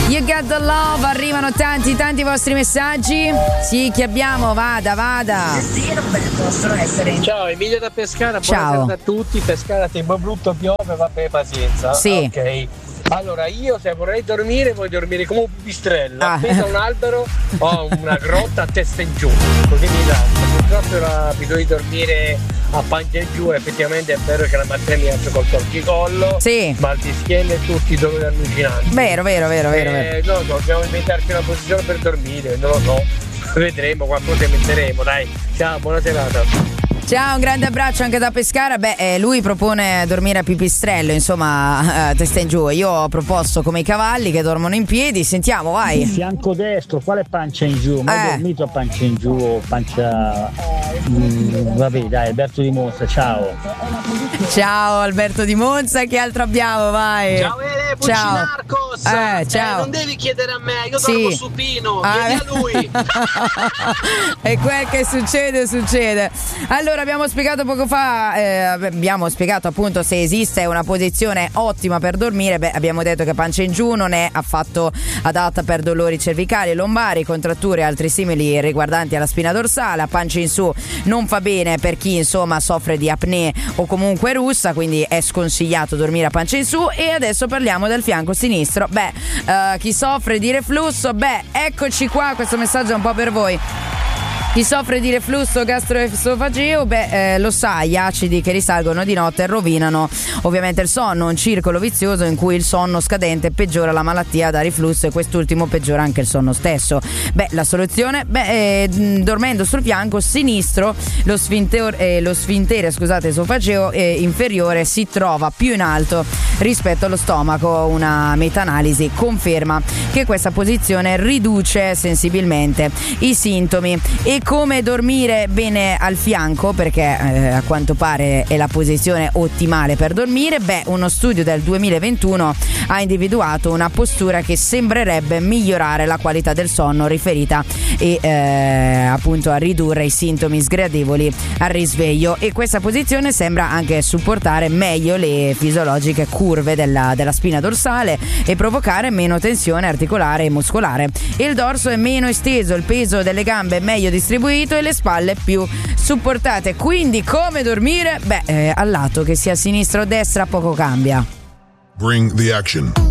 You Got the Love, arrivano tanti vostri messaggi. Sì, chi abbiamo? Vada. Ciao, Emilio da Pescara, ciao. buonasera a tutti. Pescara, tempo brutto, piove, vabbè, pazienza. Sì. Ok. Allora, io se vorrei dormire, voglio dormire come un pipistrello, appesa a un albero o una grotta a testa in giù, così mi rilasso. Purtroppo ero abituato di dormire a pancia in giù, effettivamente è vero che la mattina mi alzo col torcicollo, sì, mal di schiena e tutti i dolori allucinanti. Vero. No, dobbiamo inventarci una posizione per dormire, non lo so. Vedremo, qualcosa inventeremo, dai. Ciao, buona serata. Ciao, un grande abbraccio anche da Pescara. Lui propone dormire a pipistrello, insomma, testa in giù. Io ho proposto come i cavalli che dormono in piedi. Sentiamo, vai. Fianco destro, quale pancia in giù? Ma hai dormito a pancia in giù o pancia... vabbè, dai, Alberto di Monza, ciao. Ciao Alberto di Monza, che altro abbiamo? Vai. Ciao Puccinarcos. Ciao. Non devi chiedere a me, io dormo supino, chiedi a lui. E quel che succede. Allora, abbiamo spiegato poco fa, abbiamo spiegato appunto se esiste una posizione ottima per dormire. Abbiamo detto che pancia in giù non è affatto adatta per dolori cervicali, lombari, contratture e altri simili riguardanti alla spina dorsale. A pancia in su non fa bene per chi insomma soffre di apnea o comunque russa, quindi è sconsigliato dormire a pancia in su. E adesso parliamo del fianco sinistro. Chi soffre di reflusso, eccoci qua, questo messaggio è un po' per voi. Chi soffre di reflusso gastroesofageo, lo sa, gli acidi che risalgono di notte rovinano ovviamente il sonno, un circolo vizioso in cui il sonno scadente peggiora la malattia da reflusso e quest'ultimo peggiora anche il sonno stesso. La soluzione, dormendo sul fianco sinistro, lo sfintere esofageo inferiore si trova più in alto rispetto allo stomaco. Una meta-analisi conferma che questa posizione riduce sensibilmente i sintomi. E come dormire bene al fianco, perché a quanto pare è la posizione ottimale per dormire? Uno studio del 2021 ha individuato una postura che sembrerebbe migliorare la qualità del sonno, riferita appunto a ridurre i sintomi sgradevoli al risveglio, e questa posizione sembra anche supportare meglio le fisiologiche curve della spina dorsale e provocare meno tensione articolare e muscolare. Il dorso è meno esteso, il peso delle gambe è meglio distribuito e le spalle più supportate. Quindi come dormire? Al lato, che sia sinistra o destra, poco cambia. Bring the action.